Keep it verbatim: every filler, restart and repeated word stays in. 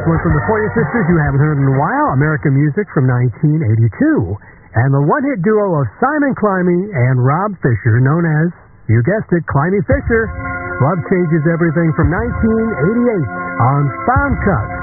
This one from the Pointer Sisters you haven't heard in a while, American Music from nineteen eighty-two. And the one-hit duo of Simon Climie and Rob Fisher, known as, you guessed it, Climie Fisher. Love Changes Everything from nineteen eighty-eight on Sound Cuts.